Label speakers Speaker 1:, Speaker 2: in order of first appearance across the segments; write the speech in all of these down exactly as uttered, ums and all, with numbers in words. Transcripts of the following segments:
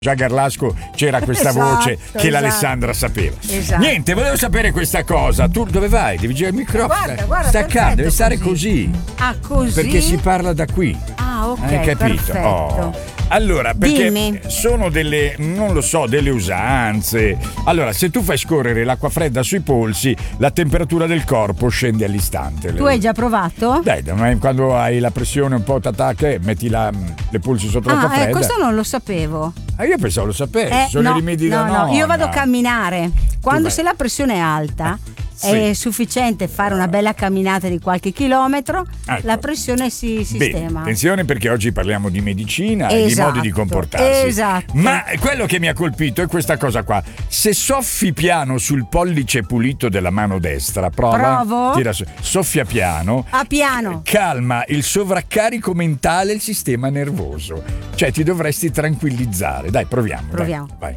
Speaker 1: Già Garlasco c'era questa
Speaker 2: Esatto,
Speaker 1: voce che
Speaker 2: esatto.
Speaker 1: l'Alessandra sapeva.
Speaker 2: Esatto.
Speaker 1: Niente, volevo sapere questa cosa. Tu dove vai? Devi girare il microfono.
Speaker 2: Guarda, guarda,
Speaker 1: Sta accanto,
Speaker 2: perfetto
Speaker 1: deve stare
Speaker 2: così.
Speaker 1: così.
Speaker 2: Ah, così?
Speaker 1: Perché si parla da qui.
Speaker 2: Ah, ok,
Speaker 1: Hai capito?
Speaker 2: perfetto.
Speaker 1: Oh. Allora, perché
Speaker 2: Dimmi.
Speaker 1: sono delle, non lo so, delle usanze. Allora, se tu fai scorrere l'acqua fredda sui polsi, la temperatura del corpo scende all'istante.
Speaker 2: Tu hai già provato?
Speaker 1: Dai, ma quando hai la pressione un po' tatacche, metti la, le polsi sotto l'acqua
Speaker 2: Ah, eh,
Speaker 1: fredda.
Speaker 2: questo non lo sapevo.
Speaker 1: Ah, io pensavo lo sapessi,
Speaker 2: Eh,
Speaker 1: sono
Speaker 2: no,
Speaker 1: i rimedi da
Speaker 2: no, no,
Speaker 1: nonna.
Speaker 2: io vado a camminare. Quando
Speaker 1: vai?
Speaker 2: se la pressione è alta,
Speaker 1: Sì.
Speaker 2: è sufficiente fare una bella camminata di qualche chilometro,
Speaker 1: Ecco.
Speaker 2: la pressione si
Speaker 1: Bene,
Speaker 2: sistema.
Speaker 1: attenzione perché oggi parliamo di medicina e di
Speaker 2: Esatto,
Speaker 1: modi di comportarsi.
Speaker 2: esatto.
Speaker 1: Ma quello che mi ha colpito è questa cosa qua. Se soffi piano sul pollice pulito della mano destra, prova.
Speaker 2: Provo?
Speaker 1: Tira su, soffia piano.
Speaker 2: A piano.
Speaker 1: Calma il sovraccarico mentale e il sistema nervoso. Cioè ti dovresti tranquillizzare. Dai, proviamo. dai,
Speaker 2: Proviamo.
Speaker 1: vai.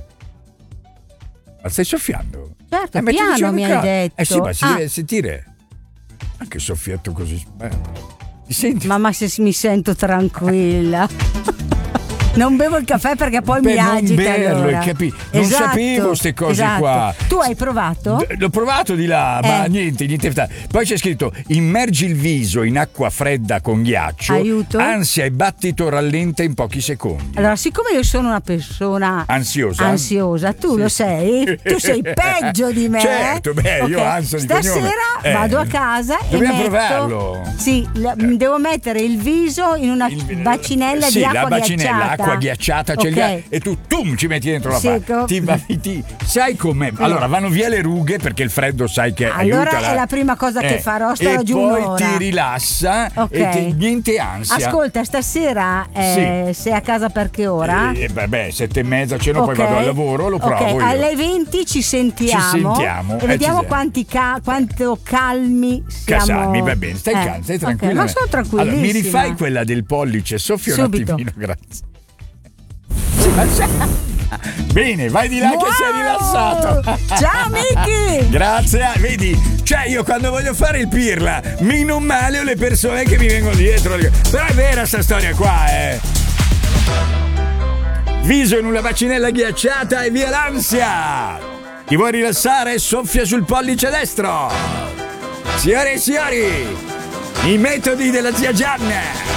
Speaker 1: Ma stai soffiando?
Speaker 2: Certo,
Speaker 1: Eh, ma ti
Speaker 2: piano
Speaker 1: dicevo
Speaker 2: mi hai
Speaker 1: calma.
Speaker 2: detto.
Speaker 1: Eh sì, ma si
Speaker 2: Ah.
Speaker 1: deve sentire. Anche soffietto così. eh, Ti senti?
Speaker 2: Mamma, se mi sento tranquilla. Non bevo il caffè perché poi
Speaker 1: Beh,
Speaker 2: mi
Speaker 1: non
Speaker 2: agita.
Speaker 1: berlo,
Speaker 2: allora.
Speaker 1: hai capito? Non sapevo queste cose
Speaker 2: esatto.
Speaker 1: qua.
Speaker 2: Tu hai provato?
Speaker 1: D- L'ho provato di là, ma
Speaker 2: Eh.
Speaker 1: niente, niente. Poi c'è scritto: immergi il viso in acqua fredda con ghiaccio.
Speaker 2: Aiuto.
Speaker 1: Ansia e battito rallenta in pochi secondi.
Speaker 2: Allora, siccome io sono una persona
Speaker 1: Ansiosa?
Speaker 2: ansiosa, tu
Speaker 1: Sì.
Speaker 2: lo sei? Tu sei peggio di me.
Speaker 1: Certo, beh, io
Speaker 2: Ok,
Speaker 1: ansia di cognome.
Speaker 2: Stasera
Speaker 1: Eh.
Speaker 2: vado a casa
Speaker 1: Dobbiamo
Speaker 2: e metto,
Speaker 1: provarlo.
Speaker 2: Sì, la- devo mettere il viso in una
Speaker 1: Il-
Speaker 2: bacinella
Speaker 1: sì,
Speaker 2: di acqua
Speaker 1: la bacinella,
Speaker 2: ghiacciata.
Speaker 1: acqua ghiacciata, c'è
Speaker 2: Ok.
Speaker 1: il ghiaccio, e tu tum, ci metti dentro la
Speaker 2: Sì,
Speaker 1: faccia.
Speaker 2: co-
Speaker 1: Ti, va- ti- sai com'è? Allora vanno via le rughe perché il freddo sai che
Speaker 2: Allora
Speaker 1: aiuta.
Speaker 2: è la prima cosa che farò, starò
Speaker 1: e
Speaker 2: giù
Speaker 1: poi
Speaker 2: un'ora.
Speaker 1: ti rilassa
Speaker 2: Ok.
Speaker 1: e ti- niente ansia.
Speaker 2: Ascolta, stasera eh, sei a casa per che ora?
Speaker 1: Eh, beh, beh, sette e mezza, ceno,
Speaker 2: Ok.
Speaker 1: poi vado al lavoro, lo provo
Speaker 2: Ok,
Speaker 1: io.
Speaker 2: alle venti ci sentiamo.
Speaker 1: Ci sentiamo,
Speaker 2: E
Speaker 1: eh,
Speaker 2: vediamo
Speaker 1: ci siamo.
Speaker 2: quanti ca- quanto calmi siamo.
Speaker 1: Casalmi, va bene, stai
Speaker 2: Eh,
Speaker 1: calmo, stai
Speaker 2: ok,
Speaker 1: tranquilla.
Speaker 2: ma sono tranquillissima.
Speaker 1: Allora, mi rifai quella del pollice, soffia un
Speaker 2: Subito.
Speaker 1: attimino, grazie. Sì, ma c'è- Bene, vai di là che sei rilassato.
Speaker 2: Ciao Miki!
Speaker 1: Grazie, ah, vedi, cioè io quando voglio fare il pirla mi non male le persone che mi vengono dietro. Però è vera sta storia qua, eh. Viso in una bacinella ghiacciata e via l'ansia. Ti vuoi rilassare? Soffia sul pollice destro. Signore e signori, i metodi della zia Gianna.